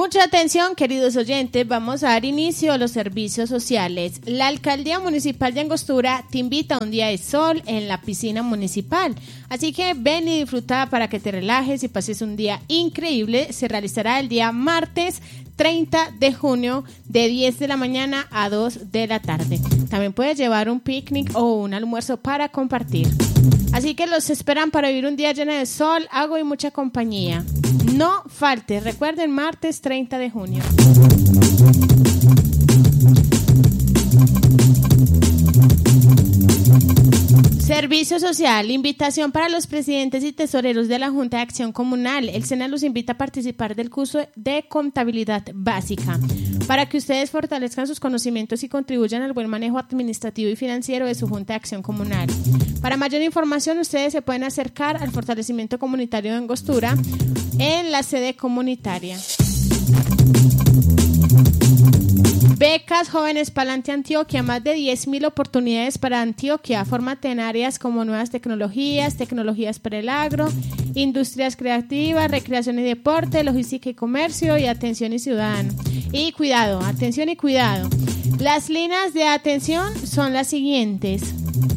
Mucha atención, queridos oyentes, vamos a dar inicio a los servicios sociales. La Alcaldía Municipal de Angostura te invita a un día de sol en la piscina municipal. Así que ven y disfruta para que te relajes y pases un día increíble. Se realizará el día martes 30 de junio de 10 de la mañana a 2 de la tarde. También puedes llevar un picnic o un almuerzo para compartir. Así que los esperan para vivir un día lleno de sol, agua y mucha compañía. No falte, recuerden, martes 30 de junio. Servicio social, invitación para los presidentes y tesoreros de la Junta de Acción Comunal. El SENA los invita a participar del curso de contabilidad básica para que ustedes fortalezcan sus conocimientos y contribuyan al buen manejo administrativo y financiero de su Junta de Acción Comunal. Para mayor información, ustedes se pueden acercar al fortalecimiento comunitario de Angostura en la sede comunitaria. Becas Jóvenes Palante Antioquia, más de 10.000 oportunidades para Antioquia. Fórmate en áreas como nuevas tecnologías, tecnologías para el agro, industrias creativas, recreación y deporte, logística y comercio y atención y ciudadano. Y cuidado, atención y cuidado. Las líneas de atención son las siguientes: